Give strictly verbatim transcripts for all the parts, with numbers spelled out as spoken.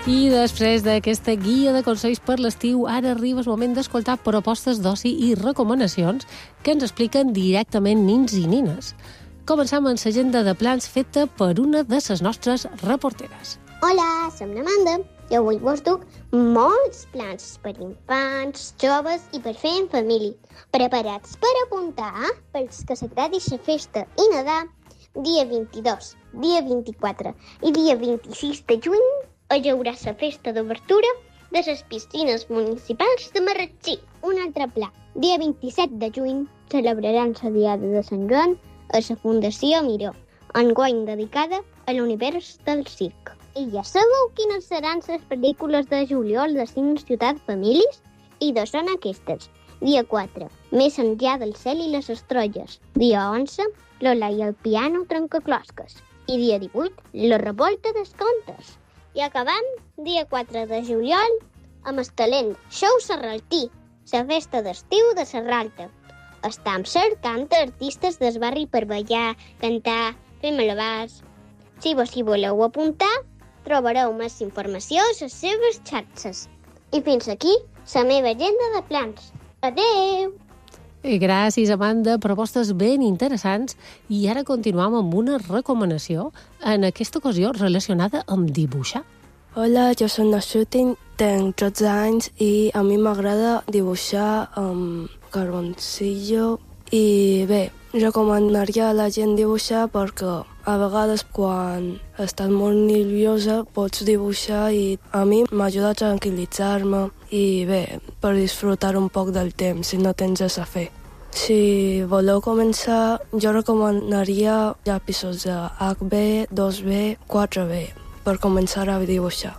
I després d'aquesta guia de consells per l'estiu, ara arriba el moment d'escoltar propostes d'oci i recomanacions que ens expliquen directament nins i nines. Començam amb l'agenda de plans feta per una de les nostres reporteres. Hola, som l'Amanda i avui vos duc molts plans per infants, joves i per fer en família, preparats per apuntar pels que s'agradi la festa i nedar dia vint-i-dos, dia vint-i-quatre i dia vint-i-sis de juny. Hi haurà la festa d'obertura de les piscines municipals de Marratxí. Un altre pla. Dia vint-i-set de juny celebraran la Diada de Sant Joan a la Fundació Miró, enguany dedicada a l'univers del circ. I ja sabeu quines seran les pel·lícules de juliol de Cinc Ciutat Famílies? I dos són aquestes. Dia quatre, Més enllà del cel i les estrelles. Dia onze, Lola i el piano trencaclosques. I dia divuit, La revolta dels contes. I acabam dia quatre de juliol amb el talent Show Serraltí, la festa d'estiu de Serralta. Estam cercant artistes del barri per ballar, cantar, fer malabars. Si vos hi voleu apuntar, trobareu més informació a les seves xarxes. I fins aquí la meva agenda de plans. Adeu! I gràcies, Amanda, propostes ben interessants. I ara continuam amb una recomanació, en aquesta ocasió relacionada amb dibuixar. Hola, jo soc la Shooting, tinc tretze anys i a mi m'agrada dibuixar amb carboncillo. I bé, recomanaria a la gent dibuixar perquè a vegades quan estàs molt nerviosa pots dibuixar i a mi m'ajuda a tranquil·litzar-me i bé, per disfrutar un poc del temps si no tens res a fer. Si voleu començar, jo recomanaria llapisos de H B, dos B, quatre B per començar a dibuixar.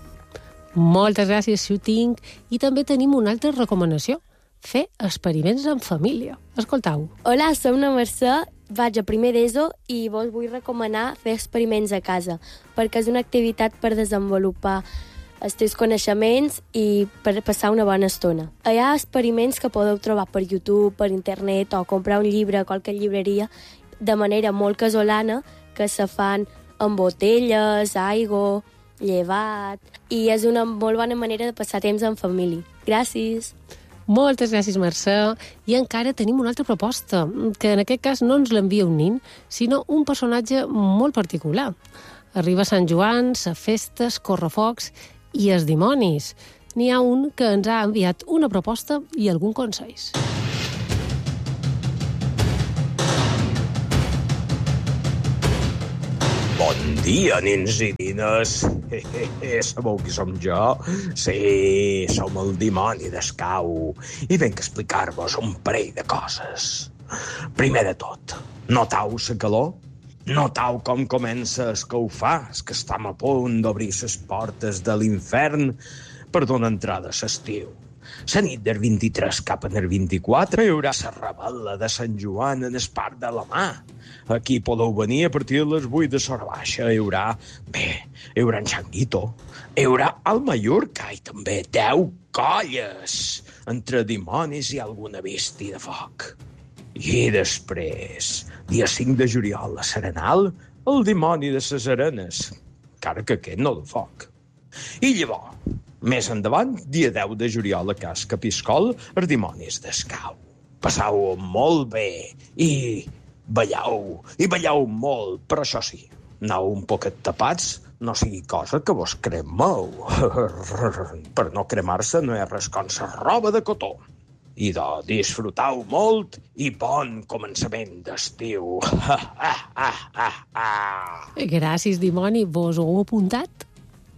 Moltes gràcies, Shooting. I també tenim una altra recomanació. Fer experiments en família. Escoltau. Hola, som la Mercè, vaig a primer d'ESO i vos vull recomanar fer experiments a casa, perquè és una activitat per desenvolupar els teus coneixements i per passar una bona estona. Hi ha experiments que podeu trobar per YouTube, per internet o comprar un llibre a qualque llibreria de manera molt casolana que se fan amb botelles, aigua, llevat, i és una molt bona manera de passar temps en família. Gràcies! Moltes gràcies, Mercè. I encara tenim una altra proposta, que en aquest cas no ens l'envia un nin, sinó un personatge molt particular. Arriba Sant Joan, les festes, correfocs i els dimonis. N'hi ha un que ens ha enviat una proposta i algun consells. Bon dia, nens i nines. He, he, he, sabeu qui som jo? Sí, som el dimoni d'Escau i venc a explicar-vos un parell de coses. Primer de tot, notau la calor? Notau com comença a escaufar, és que estem a punt d'obrir les portes de l'infern per donar entrada a l'estiu. La nit del vint-i-tres cap al vint-i-quatre hi haurà la rebel·la de Sant Joan en el parc de la mà. Aquí podeu venir a partir de les vuit de l'hora baixa. Hi haurà, bé, hi haurà en Xanguito, hi haurà al Mallorca i també deu colles entre dimonis i alguna bèstia de foc. I després, dia cinc de juliol a Serenal, el dimoni de les arenes, encara que aquest no de foc. I llavors, més endavant, dia deu de juliol a Cas Capiscol, els dimonis d'Escau. Passau molt bé i ballau, i ballau molt, però això sí, anau un poquet tapats, no sigui cosa que vos cremeu. Per no cremar-se no hi ha res com la roba de cotó. I de disfrutau molt i bon començament d'estiu. Gràcies, dimoni. Vos ho heu apuntat?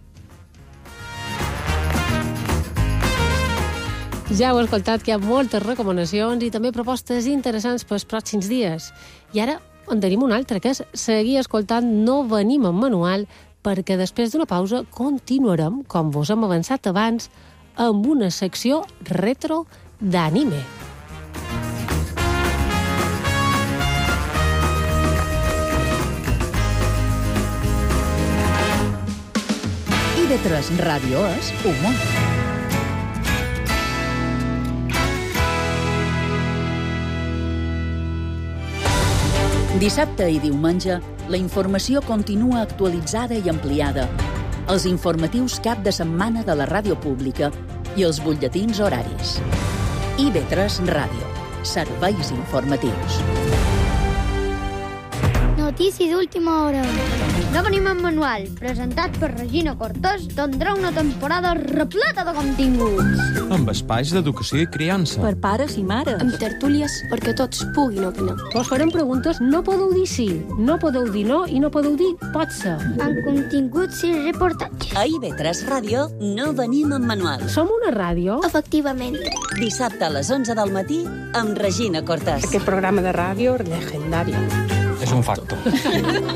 Ja heu escoltat que hi ha moltes recomanacions i també propostes interessants pels pròxims dies. I ara en tenim una altra, que és seguir escoltant No venim en manual, perquè després d'una pausa continuarem, com vos hem avançat abans, amb una secció retro d'anime. I de tres Ràdio és humor. Dissabte i diumenge, la informació continua actualitzada i ampliada. els informatius cap de setmana de la ràdio pública i els butlletins horaris. I ve tres Ràdio. Serveis informatius. Notícies d'última hora. No venim en manual, presentat per Regina Cortés, tindrà una temporada repleta de continguts. Amb espais d'educació i criança. Per pares i mares. Amb tertúlies perquè tots puguin opinar. Vos farem preguntes, no podeu dir sí, no podeu dir no i no podeu dir pot ser. Amb continguts i reportatges. A I V tres Ràdio no venim en manual. Som una ràdio? Efectivament. Dissabte a les onze del matí amb Regina Cortés. Aquest programa de ràdio legendari. És un facto.